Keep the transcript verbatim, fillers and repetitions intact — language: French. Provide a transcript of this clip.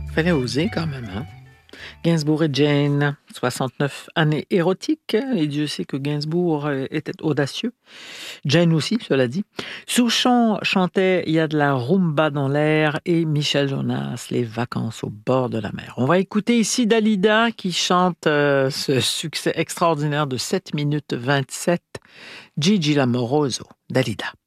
Fallait oser quand même, hein. Gainsbourg et Jane, soixante-neuf années érotiques, et Dieu sait que Gainsbourg euh, était audacieux. Jane aussi, cela dit. Souchon chantait Il y a de la rumba dans l'air et Michel Jonas, Les vacances au bord de la mer. On va écouter ici Dalida qui chante euh, ce succès extraordinaire de sept minutes vingt-sept, Gigi Lamoroso, Dalida.